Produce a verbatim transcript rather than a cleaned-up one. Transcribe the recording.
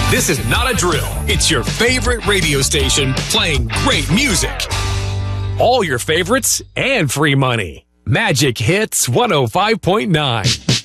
This is not a drill. It's your favorite radio station playing great music. All your favorites and free money. Magic Hits one oh five point nine.